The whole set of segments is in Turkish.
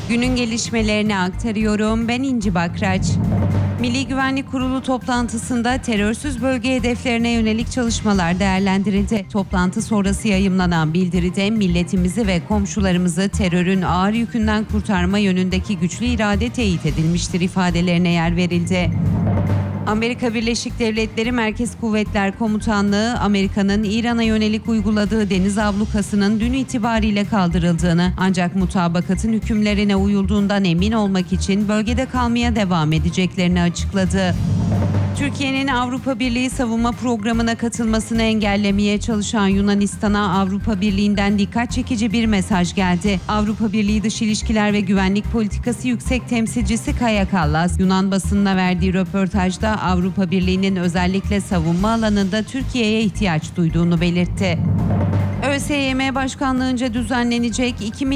Günün gelişmelerini aktarıyorum. Ben İnci Bakraç. Milli Güvenlik Kurulu toplantısında terörsüz bölge hedeflerine yönelik çalışmalar değerlendirildi. Toplantı sonrası yayımlanan bildiride milletimizi ve komşularımızı terörün ağır yükünden kurtarma yönündeki güçlü irade teyit edilmiştir ifadelerine yer verildi. Amerika Birleşik Devletleri Merkez Kuvvetler Komutanlığı, Amerika'nın İran'a yönelik uyguladığı deniz ablukasının dün itibariyle kaldırıldığını, ancak mutabakatın hükümlerine uyulduğundan emin olmak için bölgede kalmaya devam edeceklerini açıkladı. Türkiye'nin Avrupa Birliği savunma programına katılmasını engellemeye çalışan Yunanistan'a Avrupa Birliği'nden dikkat çekici bir mesaj geldi. Avrupa Birliği Dış İlişkiler ve Güvenlik Politikası Yüksek Temsilcisi Kaja Kallas, Yunan basınına verdiği röportajda Avrupa Birliği'nin özellikle savunma alanında Türkiye'ye ihtiyaç duyduğunu belirtti. ÖSYM Başkanlığınca düzenlenecek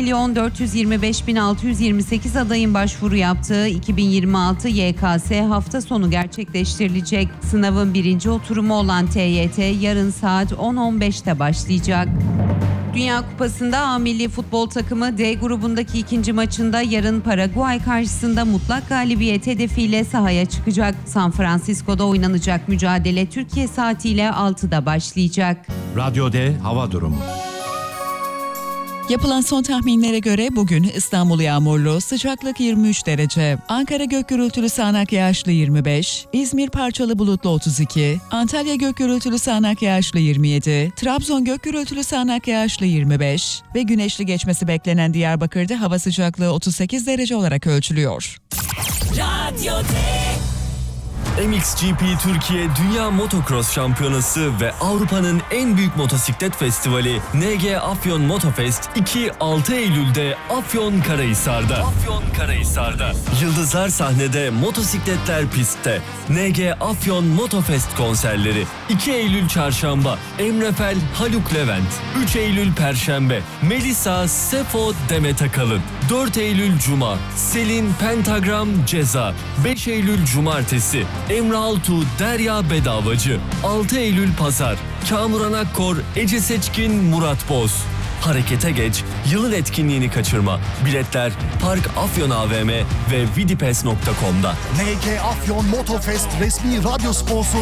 2.425.628 adayın başvuru yaptığı 2026 YKS hafta sonu gerçekleştirilecek. Sınavın birinci oturumu olan TYT yarın saat 10.15'te başlayacak. Dünya Kupası'nda A milli futbol takımı D grubundaki ikinci maçında yarın Paraguay karşısında mutlak galibiyet hedefiyle sahaya çıkacak. San Francisco'da oynanacak mücadele Türkiye saatiyle 6'da başlayacak. Radyo D hava durumu. Yapılan son tahminlere göre bugün İstanbul yağmurlu, sıcaklık 23 derece. Ankara gök gürültülü sağanak yağışlı 25, İzmir parçalı bulutlu 32, Antalya gök gürültülü sağanak yağışlı 27, Trabzon gök gürültülü sağanak yağışlı 25 ve güneşli geçmesi beklenen Diyarbakır'da hava sıcaklığı 38 derece olarak ölçülüyor. Radyo D. MXGP Türkiye Dünya Motocross Şampiyonası ve Avrupa'nın en büyük motosiklet festivali NG Afyon Motofest 2-6 Eylül'de Afyonkarahisar'da. Yıldızlar sahnede, motosikletler pistte. NG Afyon Motofest konserleri 2 Eylül Çarşamba Emre Fel, Haluk Levent. 3 Eylül Perşembe Melisa, Sefo, Demet Akalın. 4 Eylül Cuma Selin, Pentagram, Ceza. 5 Eylül Cumartesi Emre Altuğ, Derya Bedavacı. 6 Eylül Pazar Kamuran Akkor, Ece Seçkin, Murat Boz. Harekete geç, yılın etkinliğini kaçırma. Biletler Park Afyon AVM ve vidipes.com'da. NG Afyon Motofest resmi radyo sponsoru